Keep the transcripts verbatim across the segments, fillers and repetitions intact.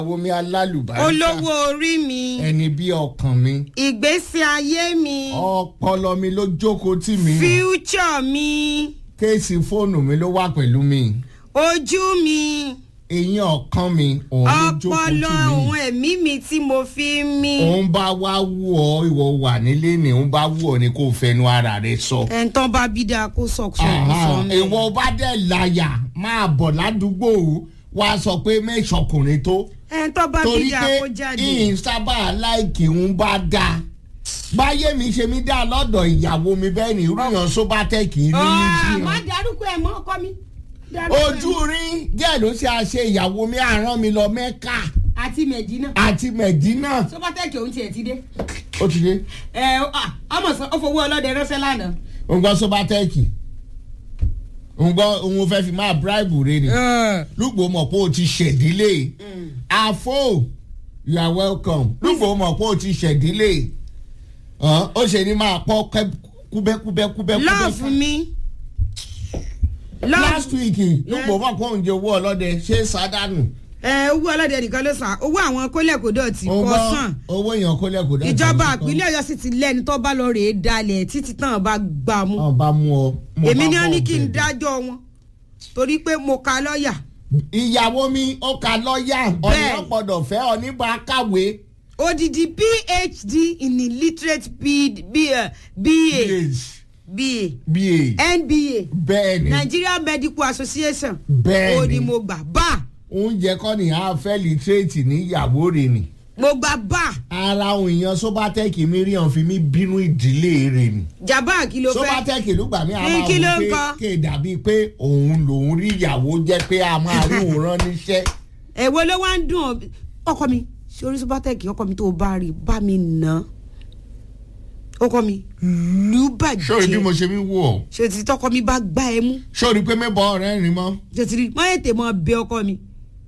Ìyàwó mi alálùbáríkà. Olówó orí mi. Ẹni bí ọkàn mi. Ìgbésí ayé mi. Ọpọlọ mi ló jókòó tì mí. Future mi. Kéèsì fóònù mi ló wà pẹ̀lú mi. Ojú mi. Eyín ọkàn mi òun ló jókòó tì mí. Ọpọlọ ohun ẹ̀mí mi tí mo fi ń mí. Òun bá wá wù ọ́ ìwọ wà nílé ni òun bá wù ọ́ ni kò fẹnu ara rẹ sọ. Ẹ̀ ń tán bá bí dáa kó sọ sọ mi. Ìwọ bá dẹ̀ láyà máa bọ̀ ládùúgbò wá sọ pé mẹ́sọkùnrin tó. Ẹ̀ ń tán bá bí dáa kó jáde. Torí pé ìyìn sábà láìkì ń bá dáa. Báyé mi ṣe mí dá lọ́dọ̀ ìyàwó mi bẹ́ẹ̀ ni irúyàn sóbátẹ́ẹ̀kì rí ní jí. Má dárúkọ ẹ̀ mọ́ ọkọ mi. Ojú rí díẹ̀ ló ṣe àṣe ìyàwó mi àrán mi lọ Mẹ́kà. Àti Mẹ̀dínà. Àti Mẹ̀dínà. Sóbátẹ́ẹ̀kì òun tiẹ̀ ti dé. Ó ti dé. Ẹ ọmọ sọ ó fowó ọlọ́dẹ ránṣẹ́ lánàá. Ó ń gbọ́ sóbátẹ́ẹ̀kì. Ó ń gbọ́ òun fẹ́ fi máa bribe rẹ ni. Lúgbò mọ̀ pé o ti ṣèdílé. Àfo you are welcome. Lúgbò mọ̀ pé o ti ṣèdílé. Ó ṣe ní máa pọ́ kúbẹ́kúbẹ́kúbẹ́. Love mi. Last week lúgbò mọ̀ pé òun jẹ owó ọlọ́dẹ ṣé sádánù. Ẹ owó ọlọ́dẹ nìkan ló san owó àwọn kólẹ̀kódọ̀tì kò sàn. Owó èèyàn kólẹ̀kódọ̀tì. Ìjọba ìpínlẹ̀ Ọ̀yọ́ sì ti lẹ́ni tó bá lọ rèé dalẹ̀ títí tán bá gbà mú. Wọ́n bá mú ọ. Èmi ni wọ́n ní kí n dájọ́ wọn torí pé mo ka lọ́ọ̀yà. Ìyàwó mi ó ka lọ́ọ̀yà ọ̀nà gbọ́dọ̀ fẹ́ ọ nígbà kàwé. Odidi P H D in illiterate B B B A. B A. B A. N B A. Bẹ́ẹ̀ni. Nigeria Medical Association. Bẹ́ẹ̀ni. O ni mo gbà bá. Oúnjẹ kọ́ ni a fẹ́ literate ní ìyàwó rẹ̀ ni. Mo gbà bá. Ara òun èèyàn sóbátẹ́ẹ̀kì mi rí hàn fi mí bínú ìdílé rẹ̀ ni. Jàbá kí ló fẹ́. Sóbátẹ́ẹ̀kì ló gbà mí a máa kí ló ń wò kọ́? pé kéè dàbí pé òun lòun rí ìyàwó jẹ́ pé a máa rí òun rán níṣẹ́. Èwo ló wá ń dùn ọkọ mi sórí sóbátẹ́ẹ̀kì ọkọ mi tó bá rí bá mi nà ọkọ mi lù bàjẹ́. Sọ́ọ̀rì bí mo ṣe mi wù ọ́. ṣe ti tọkọ mi bá gbá ẹ mú. Sọ́ọ̀rì pé mẹ́bọ̀ ọ̀rẹ́ rìn mọ́. ṣe ti rí mọ́ ètè mọ́ bẹ ọkọ mi.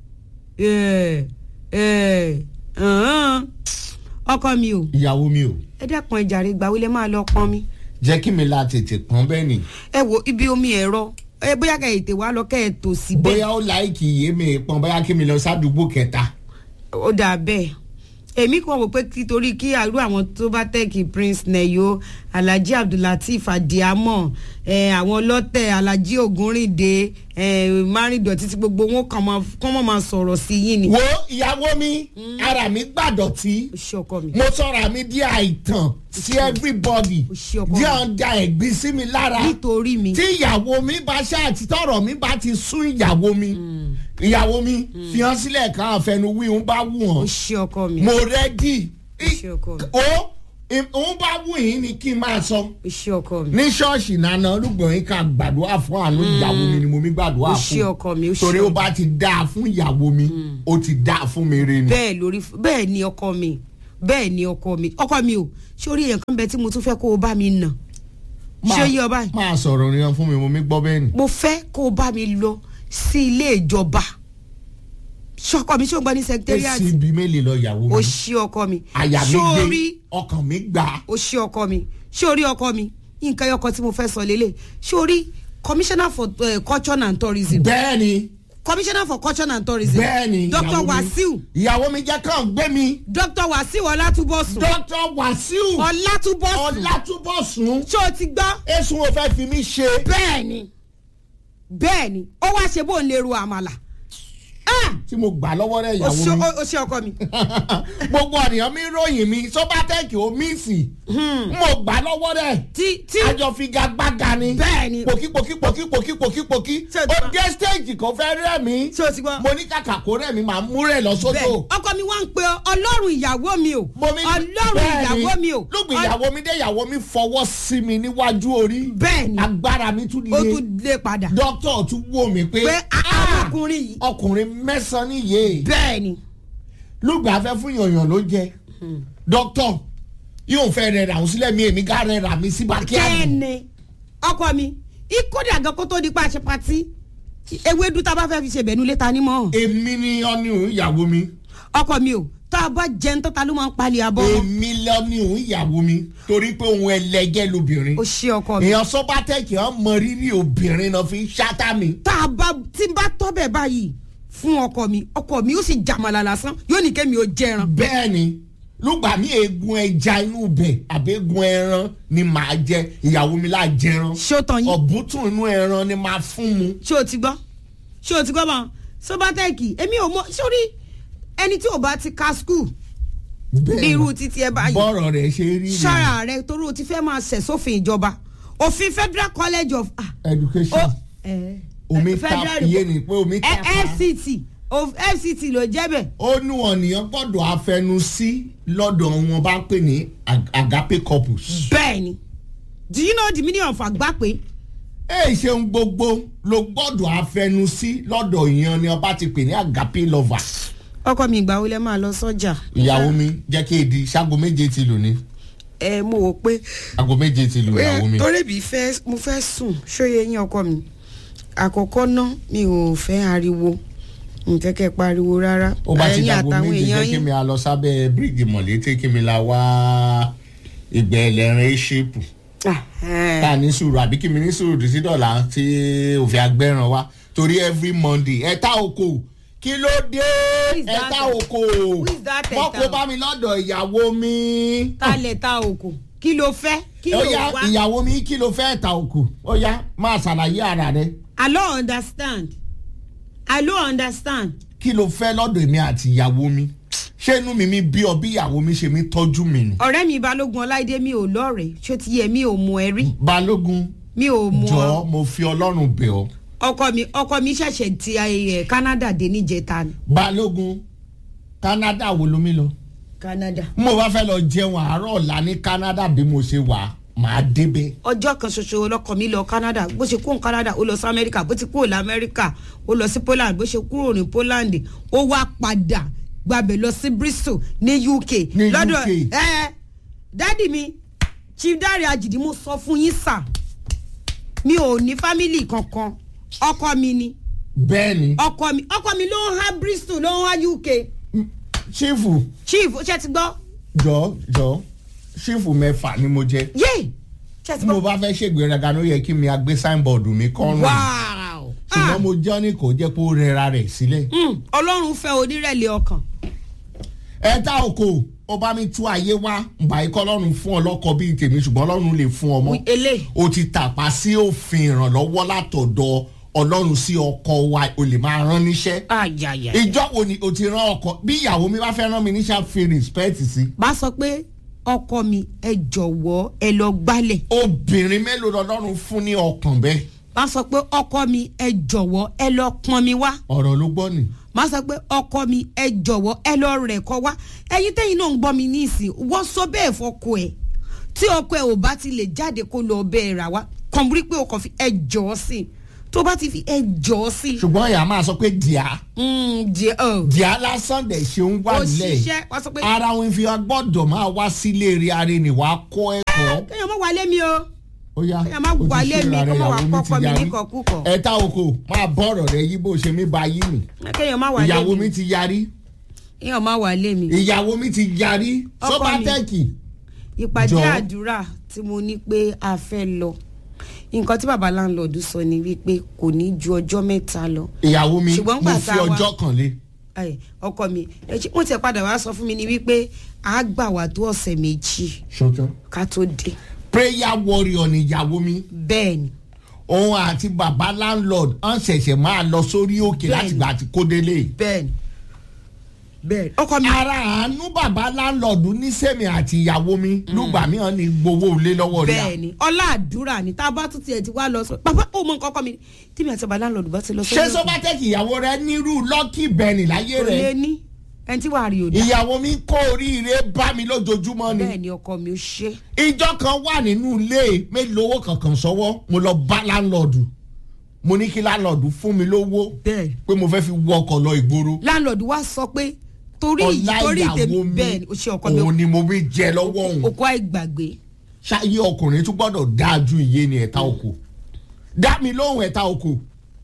ọkọ mi o. Ìyàwó mi o. ẹ dákun ẹ jàre gbà wílẹ̀ máa lọ pọn mi. Jẹ́ kí mi la tètè pọ́n bẹ́ẹ̀ ni. ẹ wo ibi omi ẹ̀rọ ẹ bóyá kẹ́ ètè wá lọ kẹ́ ẹ tò sí bẹ́ẹ̀. Bóyá ó láìkì yé mi pọ́n bóyá kí mi lọ sádùúgbò kẹta. Ó dà bẹ́ẹ̀ èmi kàn wò pé nítorí kí àrú àwọn tó bá tẹ́kì Prince Neyo Alhaji Abdulateef Adiamo àwọn ọlọ́tẹ̀ Alhaji Ogunrinde Márìndọ̀tí tí gbogbo wọn kàn mọ́ máa sọ̀rọ̀ sí yín ni. Wo ìyàwó mi ara mi gbàdọ̀tí mo sọ̀rọ̀ mi di àìtàn sí everybody di ọ̀dà ẹ̀gbin sí mi lára nítorí mi. tí ìyàwó mi bá ṣe àti tọrọ mi bá ti sún ìyàwó mi ìyàwó mi fi hàn sílẹ̀ ká àfẹnuwí ń bá wù wọ́n. ó ṣe ọkọ mi. mo rẹ́dì. ó ṣe ọkọ mi. ó òun bá wù yín ni kí n máa sọ. ó ṣe ọkọ mi. ní ṣọ́ọ̀ṣì nana olùgbọ̀n yín ká gbàdúrà fún àánú ìyàwó mi ni mo mi gbàdúrà fún. ó ṣe ọkọ mi. torí ó bá ti dáa fún ìyàwó mi ó ti dáa fún mi rè ni. bẹ́ẹ̀ lórí bẹ́ẹ̀ ni ọkọ mi bẹ́ẹ̀ ni ọkọ mi ọkọ mi o sórí èèyàn kan bẹ tí mo tún fẹ́ kó o bá mi nà. ṣé yí ọba yìí. máa sọ̀rọ̀ nìyẹn fún mi mo mi gbọ́ bẹ́ẹ̀ ni. mo fẹ́ kó o bá mi lọ sí ilé ìjọba sọkọ mi ṣó ń gbọ́ ní secretariat. èsì ibi mélòó lọ ìyàwó mi. o ṣí ọkọ mi. àyà mi gbé ọkàn mi gbà. o ṣí ọkọ mi sórí ọkọ mi nǹkan ẹyọkọ tí mo fẹ́ sọ lélẹ̀ sórí commissioner for uh, culture and tourism. bẹ́ẹ̀ni. commissioner for culture and tourism. bẹ́ẹ̀ni Doctor Wasiu. ìyàwó mi jẹ́ kàn gbé mi. Doctor Wasiu Ọlátúbọ̀sùn. Doctor Wasiu. Ọlátúbọ̀sùn. Ọlátúbọ̀sùn. ṣé o ti gbọ́. èsùn ò fẹ́ fi mí ṣe. bẹ́ẹ̀ni bẹ́ẹ̀ni ó wá ṣe bó ń lè ro àmàlà. tí mo gbà lọ́wọ́ rẹ̀ ìyàwó mi. o ṣe ọkọ mi. gbogbo ènìyàn mi ròyìn mi sọ́bátẹ́ẹ̀kì ó mí sí. mo gbà lọ́wọ́ rẹ̀. tí tí àjọ figagbága ni. bẹ́ẹ̀ni. pòkípòkí pòkípòkí pòkípòkí. ó dé stéèjì kan fẹ́ rẹ̀ mí. ṣé o ti gbọ́. mo ní kàkà kó rẹ̀ mi màá mú rẹ̀ lọ sódò. bẹ́ẹ̀ ọkọ mi wá ń pe ọlọ́run ìyàwó mi o. ọlọ́run ìyàwó mi o. lùgbìn ìyàwó mi dé ìyàwó mi fọwọ́ sí mi níwájú orí. bẹ́ẹ̀ni agbára mi tún lé. ó tún lé padà. dókítà tún wò mí pé. pé ọkùnrin yìí. ọkùnrin mẹ́sàn-án níye. bẹ́ẹ̀ni. lùgbà fẹ́ fún yànyàn ló jẹ. dókítà yóò fẹ́ rẹ̀ rà ó sílẹ̀ mi èmi ká rẹ̀ rà mí sí bákíá. kẹ́ni ọkọ mi ikódà gan kó tó di pa àṣẹ pati ewédú tá a bá fẹ́ fi ṣe bẹ̀ẹ́nu létà ní mọ́. èmi ni ọ́nì òun ìyàwó mi. ọkọ mi o tá a bá jẹun tó ta ló máa ń palẹ̀ abọ́. èmi lọ́nì òun ìyàwó mi torí pé òun ẹlẹgẹ́ lobìnrin. o ṣe ọkọ mi. èèyàn sọ́bátẹ́kì ọ̀ mọ rírì obìnrin náà fi ń ṣátá mi. tá a bá tí n bá tọ́ bẹ̀ báyìí fún ọkọ mi ọkọ mi ó sì jàmàlà lásán yóò ní kémi ó jẹran. bẹ́ẹ̀ni lùgbà mi eegun ẹja inú bẹ̀ àbí eegun ẹran ni màá jẹ ìyàwó mi láà jẹran. ṣé o tán yín. ọ̀bùtún inú ẹran ni màá fún mu. ṣé o ti gbọ́ ṣé o ti gbọ́ bá Sobatech èmi ò mọ sórí ẹni tí ò bá ti ka skul bí irú títí ẹ báyìí bọ́rọ̀ rẹ̀ ṣe rí rẹ̀. ṣọ́ra rẹ torí o ti fẹ́ máa ṣẹ̀ sófin ìjọba òfin Federal College of ah, education oh, eh, omi ta iye ni pé omi ta pa. F C T of F C T ló jẹ́ bẹ̀. ó ní ọ̀nìyàn gbọ́dọ̀ afẹnusí lọ́dọ̀ wọn bá pè ní agape couples. bẹ́ẹ̀ni do you know the meaning of àgbápé. ẹ ṣeun gbogbo ló gbọ́dọ̀ afẹnusí lọ́dọ̀ ìyẹn ni ọba ti pè ní agape lovers. ọkọ mi ìgbà wo lẹ máa lọ sọ́jà. ìyàwó mi jẹ́ kí èdè ṣágo méje ti lù ní. ẹ mo wò pé. aago méje ti lù ìyàwó mi. torí bí fẹ́ mo fẹ́ sùn ṣóye yín ọkọ mi àkọ́kọ́ náà mi ò fẹ́ ariwo nkẹ́kẹ́ pariwo rárá. ó bá ti dàgbò méje jẹ́ kí mi a lọ sábẹ́ bíríìjì mọ̀lété kí mi la wá ìgbẹ́ ẹlẹ́rìn ṣíìpù. ká ní sùúrù àbí kí mi ní sùúrù títí dọ̀là tí òfin agbẹ́ràn wa torí every Monday ẹ̀ta oko kí ló dé ẹ̀ta oko wọ́n kó bá mi lọ́dọ̀ ìyàwó mi. ta lẹ̀ ta oko kí ló fẹ́ kí ló wá. ìyàwó mi kí ló fẹ́ ẹ̀ta oko ó yá máa ṣàlàyé ara rẹ. I don't understand. I don't understand. kí ló fẹ́ lọ́dọ̀ èmi àti ìyàwó mi ṣé inú mi mi bí ọ bí ìyàwó mi ṣe mi tọ́jú mi ni. ọ̀rẹ́ mi Balógun Ọláìdé mi ò lọ́rẹ̀ẹ́ ṣó ti yẹ mi ò mọ ẹ rí. Balógun mi ò mọ. jọ mo fi Ọlọ́run bẹ̀ ọ́. ọkọ mi ọkọ mi ṣẹ̀ṣẹ̀ ti ẹ Canada dé níjẹta ni. Balógun Canada wo ló mi lọ. Canada. mo bá fẹ́ lọ jẹun àárọ̀ ọ̀la ní Canada bí mo ṣe wà màá débẹ̀. ọjọ́ kan ṣoṣo lọkọ mi lọ Canada bó ṣe kúrò ní Canada ó lọ sí America bó ti kúrò ní America ó lọ sí Poland bó ṣe kúrò ní Poland ó wá padà gbàbẹ̀ lọ sí Bristol ní U K. ní U K lọ́dọ̀ ẹ dádì mi Chief Dare Ajidi mo sọ fún yín sà mi ò ní fámìlì kankan ọkọ mi ni. bẹ́ẹ̀ni. ọkọ mi ọkọ mi ló ń ha Bristol ló ń ha U K. chief. chief ṣe ti gbọ́. jọ jọ chief mẹ́fà ni mo jẹ. yé ṣe ti gbọ́. mo bá fẹ́ ṣègbéraga ló yẹ kí mi agbé signboard mi kọ́rùn. wow. ṣùgbọ́n mo jẹ́ ní kò jẹ́ pé ó rẹra rẹ̀ sílẹ̀. Ọlọ́run fẹ́ onírẹ̀lẹ̀ ọkàn. ẹ tá oko ó bá mi tú ayé wá gbà ikọ́ ọlọ́run fún ọlọ́kọ bíi tèmi ṣùgbọ́n ọlọ́run lè fún ọmọ. o ti tàpá sí òfin ìrànlọ́wọ́ látọ̀dọ̀ ọlọ́run sí ọkọ wa o lè máa rán níṣẹ́. ìjọ wo ni o ti rán ọkọ bí ìyàwó mi bá fẹ́ rán mi níṣẹ́ fi respect sí. bá sọ pé ọkọ mi ẹ jọ̀wọ́ ẹ lọ gbálẹ̀. obìnrin mélòó lọ́lọ́run fún ní ọkàn bẹ́ẹ̀. bá sọ pé ọkọ mi ẹ jọ̀wọ́ ẹ lọ pọn mi wá. ọ̀rọ̀ ló gbọ́ ni. má sọ pé ọkọ mi ẹ jọ̀wọ́ ẹ lọ rẹ̀ kọ́ wá ẹ̀yin tẹ́yin náà ń gbọ́ mi nísìn wọ́n sọ bẹ́ẹ̀ fọkọ ẹ̀ tí ọkọ ẹ̀ ò bá ti lè jáde kó lọ bẹ́ẹ̀ rà wá kàn rí pé o kàn fi ẹ jọ sí i tó bá ti fi ẹ jọ sí i. ṣùgbọ́n ìyá máa sọ pé díà. díà díà lásán dẹ̀ ṣe ń wà nílẹ̀ ara òun fi gbọ́dọ̀ máa wá sílé eré ara ni wàá kọ́ ẹ̀kọ́. kéèyàn má wálé mi o. ó yá kéèyàn má wálé mi kó má wà kọ́kọ́ mi ní kọ̀kúkọ̀. ẹ tá oko máa bọ̀rọ̀ rẹ yí bó ṣe mí ba yí mi. kéèyàn má wálé mi ìyàwó mi ti yarí. kéèyàn má wálé mi. ìyàwó mi ti yarí. Sobatech. ìpàdé àdúrà tí mo ní pé a fẹ́ lọ nǹkan tí baba landlord sọ ni wípé kò ní ju ọjọ́ mẹ́ta lọ. ìyàwó mi mo fi ọjọ́ kan lé. ọkọ mi wọ́n ti padà wá sọ fún mi ni wípé a gbà wá tó ọ̀sẹ̀ méjì ká tó dé. prayer warrior ni ìyàwó mi. bẹ́ẹ̀ni. òun àti baba landlord ọ̀n ṣẹ̀ṣẹ̀ máa lọ sórí òkè láti gbà tí kò délé. bẹ́ẹ̀ni bẹ́ẹ̀ ọkọ mi. ara àánú bàbá láńlọ́ọ̀dù ní sẹ́mi àti ìyàwó mi lùgbà mi hàn ní gbowó ilé lọ́wọ́ rẹ̀. bẹ́ẹ̀ni ọlá àdúrà ni tá a bá tún tiẹ̀ ti wá lọ sọ bàbá ó mọ nǹkan ọkọ mi tí mi àti bàbá láńlọ́ọ̀dù bá ti lọ sọ. ṣé Sobatech ìyàwó rẹ nírú lọ́kì bẹ́ẹ̀ni láyé rẹ. kò lè ní ẹni tí wàá rí o dá. ìyàwó mi kó oríire bá mi lójoojúmọ́ ni. bẹ́ẹ̀ni ọkọ mi ó ṣe. ìjọ kan wà nínú ilé mélòó kankan sọ́wọ́ mo lọ bá láńlọ́ọ̀dù mo ní kí láńlọ́ọ̀dù fún mi lówó pé mo fẹ́ fi wọkọ̀ lọ ìgboro. láńlọ́ọ̀dù wá sọ pé torí torí tèmi bẹ́ẹ̀ ni o ṣe ọkọ mi òun ni mo fi jẹ lọ́wọ́ òun. okó àìgbàgbé. ṣáyé ọkùnrin tún gbọ́dọ̀ dáa ju iye ni ẹ̀ta oko dá mi lóhùn ẹ̀ta oko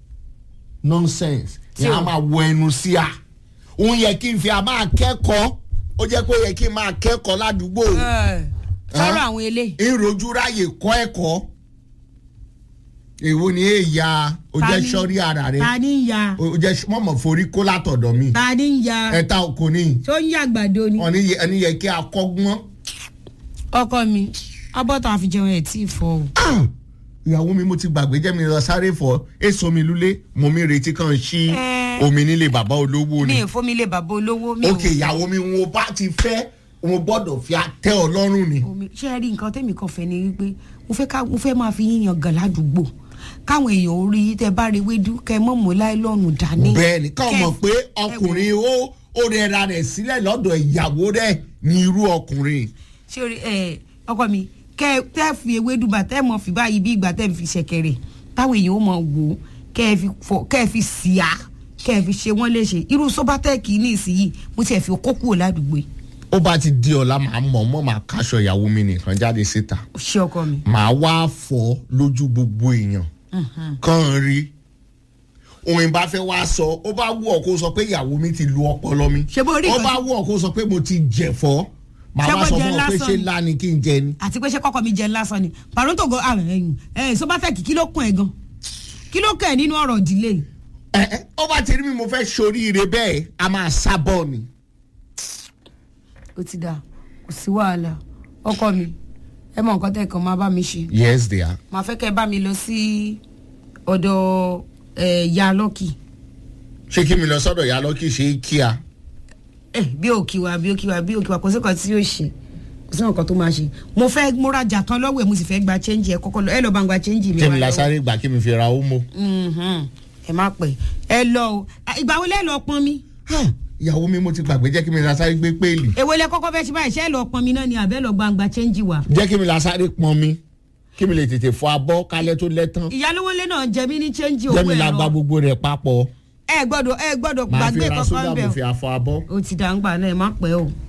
nonsense ni a máa wọ ẹnu sí a òun yẹ kí n fi a máa kẹ́kọ̀ọ́ ó jẹ́ pé ó yẹ kí n máa kẹ́kọ̀ọ́ ládùúgbò. sọ̀rọ̀ àwọn eléyìí. ìrojú ráyè kọ́ ẹ̀kọ́ èwo ni èèyà o jẹ́ sọ́rí ara rẹ̀. ta ni ń ya. o jẹ́ mọ̀mọ́ forí kó látọ̀dọ̀ mi. ta ni ń ya. ẹ̀ta òkò ni. tó ń yá àgbàdo ni. ẹni yẹ kí a kọ́gbọ́n. ọkọ mi abọ́tà àfijẹun ẹ̀ tí ì fọ o. ìyàwó mi mo ti gbàgbé jẹ́ mi lọ sáré fọ èso mi lulẹ̀ mo mi retí kan ṣí omi nílé bàbá olówó ni. mi ò fún mi lé bàbá olówó. ok ìyàwó mi wọn bá ti fẹ́ wọn gbọ́dọ̀ fi àtẹ ọlọ́run ni. ṣé ẹ rí nǹkan tẹ́mi kan fẹ́ ni wípé mo fẹ́ ká mo fẹ́ máa fi yíyan gàn ládùúgbò káwọn èèyàn orí tẹ bá rí wédú kẹ mọ́ mọ́ láìlọ́run dání. bẹ́ẹ̀ni káwọn mọ̀ pé ọkùnrin ó ó rẹra rẹ̀ sílẹ̀ lọ́dọ̀ ìyàwó rẹ̀ ní irú ọkùnrin. ṣé ẹ ọkọ mi kẹ tẹ fi ewédú bá tẹ mọ fi báyìí bí ìgbà tẹ fi ṣẹ̀kẹ̀rẹ̀ táwọn èèyàn ó mọ wò kẹ fi fọ kẹ fi síá kẹ fi ṣe wọn léṣe irú sọbatẹẹkì ní ìsinyìí mo ti ẹ fi kó kúrò ládùúgbò yìí. ó bá ti di ọ̀la màá mọ̀ mọ́ màá káṣọ ìyàwó mi nìkan jáde síta. ṣé ọkọ mi. màá wá fọ lójú gbogbo èèyàn kàn rí òun ìbá fẹ́ wá sọ ó bá wù ọ́ kó sọ pé ìyàwó mi ti lu ọpọlọ mi ó bá wù ọ́ kó sọ pé mo ti jẹ̀fọ́ màá wá sọ fún ọ pé ṣé ńlá ni kí n jẹ ni. àti pé ṣé kọ́kọ́ mi jẹ lásán ni pàrọ̀ǹtò gan ẹ̀yìn ẹ̀ sọ́bátẹ́kì kí ló kún ẹ̀ gan kí ló kẹ́ ẹ̀ nínú ọ̀rọ̀ ìdílé. ẹ ẹ ó bá ti rí mi mo fẹ́ ṣoríire bẹ́ẹ̀ a máa sábọ̀ ni. ó ti dà kò sí wàhálà ọkọ mi ẹ mọ nǹkan tẹ́ kàn máa bá mi ṣe. yes dear. màá fẹ́ kẹ́ ẹ bá mi lọ sí ọ̀dọ̀ ya lọ́kì. ṣé kí mi lọ sọ́dọ̀ ya lọ́kì ṣe kíá. ẹ bí òkìwà bí òkìwà bí òkìwà kò sí nǹkan tí yóò ṣe kò sí nǹkan tó máa ṣe mo fẹ́ mo rajà tán lọ́wọ́ ẹ̀ mo sì fẹ́ gba chẹ́ńjì ẹ kọ́kọ́ lọ ẹ lọ́ọ́ bá ń gba chẹ́ńjì mi. kí mi la sáré gbà kí mi fi ra owó. ẹ má pẹ́ ẹ lọ o ìgbà wo lẹ́ lọ pọn mi. ìyàwó mi mo ti gbàgbé jẹ́ kí mi la sáré gbé péèlì. èwo lẹ kọ́kọ́ fẹ́ ṣe báyìí ṣẹ́ lọ pọn mi náà ni àbẹ́ lọ gbangba chẹ́ńjì wa. jẹ́ kí mi la sáré pọn mi kí mi lè tètè fọ abọ́ kálẹ̀ tó lẹ́tàn. ìyálówólé náà jẹ mí ní chẹ́ńjì owó ẹ̀rọ. jẹ́ mi la gba gbogbo rẹ̀ papọ̀. ẹ gbọ́dọ̀ ẹ gbọ́dọ̀ gbàgbé kankan bẹ́ẹ̀ o. máa fi ra sódà mo fi àfọ abọ́. o ti dà ń gbà náà ẹ má pẹ́ o.